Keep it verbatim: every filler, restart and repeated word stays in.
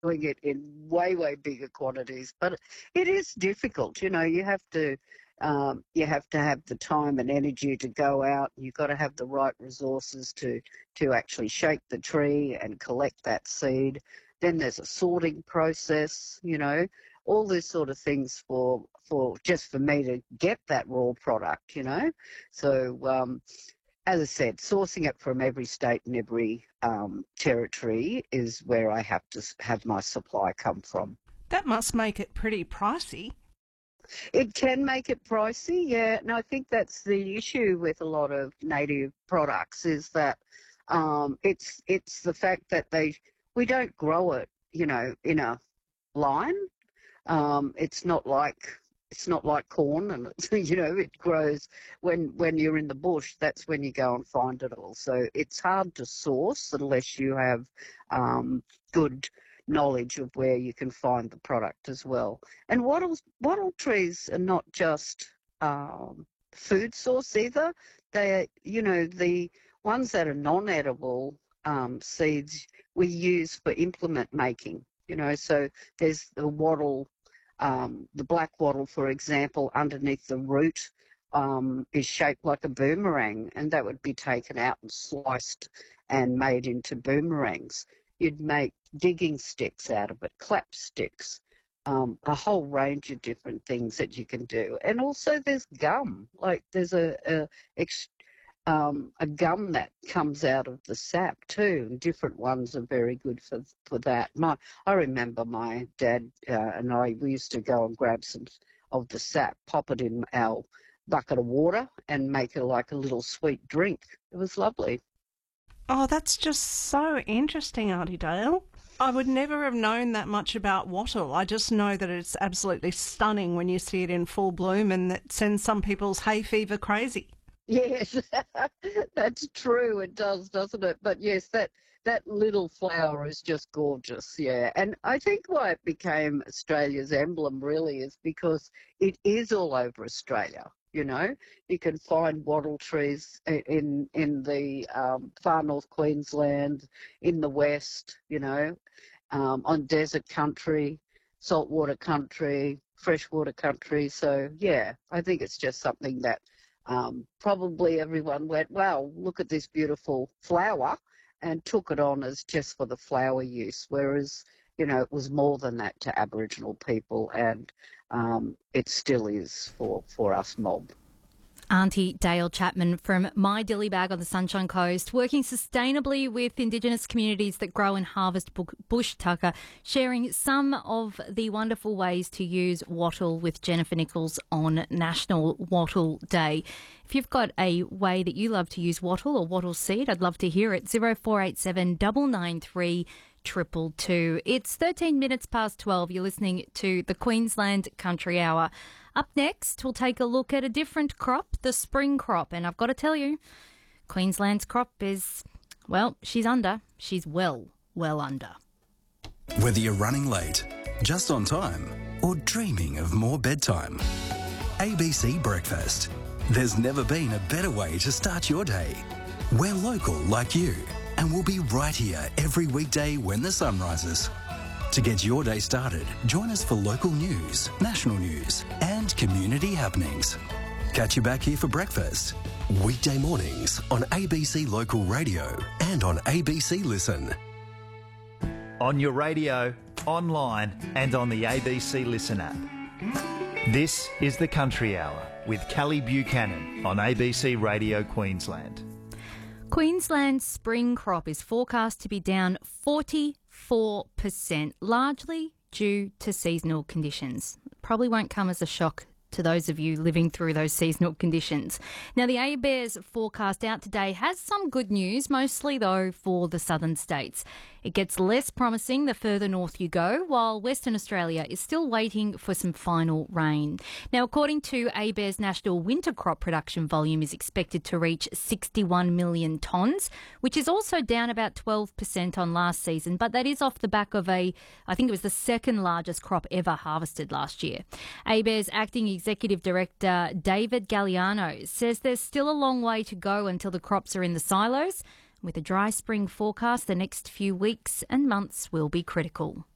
doing it in way, way bigger quantities. But it is difficult. You know, you have to um, you have to have the time and energy to go out. You've got to have the right resources to to actually shake the tree and collect that seed. Then there's a sorting process, you know, all these sort of things for for just for me to get that raw product, you know. So um, as I said, sourcing it from every state and every um, territory is where I have to have my supply come from. That must make it pretty pricey. It can make it pricey, yeah. And I think that's the issue with a lot of native products is that um, it's it's the fact that they we don't grow it, you know, in a line. Um, it's not like it's not like corn, and it's, you know, it grows when when you're in the bush. That's when you go and find it all. So it's hard to source unless you have um, good knowledge of where you can find the product as well. And wattle wattle trees are not just um, food source either. They are, you know, the ones that are non-edible um, seeds we use for implement making. You know, so there's the wattle. Um, the black wattle, for example, underneath the root um, is shaped like a boomerang, and that would be taken out and sliced and made into boomerangs. You'd make digging sticks out of it, clap sticks, um, a whole range of different things that you can do. And also there's gum, like there's a, a ex, um, a gum that comes out of the sap too, and different ones are very good for for that. My, I remember my dad uh, and I, we used to go and grab some of the sap, pop it in our bucket of water and make it like a little sweet drink. It was lovely. Oh, that's just so interesting, Auntie Dale. I would never have known that much about wattle. I just know that it's absolutely stunning when you see it in full bloom, and that sends some people's hay fever crazy. Yes, that's true. It does, doesn't it? But yes, that that little flower is just gorgeous, yeah. And I think why it became Australia's emblem really is because it is all over Australia. You know, you can find wattle trees in in the um, far north Queensland, in the west, you know, um, on desert country, saltwater country, freshwater country. So, yeah, I think it's just something that um, probably everyone went, wow, look at this beautiful flower, and took it on as just for the flower use, whereas, you know, it was more than that to Aboriginal people, and um, it still is for, for us mob. Auntie Dale Chapman from My Dilly Bag on the Sunshine Coast, working sustainably with Indigenous communities that grow and harvest bush tucker, sharing some of the wonderful ways to use wattle with Jennifer Nichols on National Wattle Day. If you've got a way that you love to use wattle or wattle seed, I'd love to hear it. zero four eight seven nine nine three triple two. It's thirteen minutes past twelve. You're listening to the Queensland Country Hour. Up next, we'll take a look at a different crop, the spring crop. And I've got to tell you, Queensland's crop is, well, she's under. She's well, well under. Whether you're running late, just on time, or dreaming of more bedtime, A B C Breakfast. There's never been a better way to start your day. We're local like you, and we'll be right here every weekday when the sun rises. To get your day started, join us for local news, national news, and community happenings. Catch you back here for breakfast. Weekday mornings on A B C Local Radio and on A B C Listen. On your radio, online, and on the A B C Listen app. This is the Country Hour with Kelly Buchanan on A B C Radio Queensland. Queensland's spring crop is forecast to be down forty-four percent, largely due to seasonal conditions. Probably won't come as a shock to those of you living through those seasonal conditions. Now, the ABARES forecast out today has some good news, mostly though for the southern states. It gets less promising the further north you go, while Western Australia is still waiting for some final rain. Now, according to ABARES, national winter crop production volume is expected to reach sixty-one million tonnes, which is also down about twelve percent on last season, but that is off the back of a, I think it was the second largest crop ever harvested last year. ABARES acting Executive Director David Galliano says there's still a long way to go until the crops are in the silos. With a dry spring forecast, the next few weeks and months will be critical.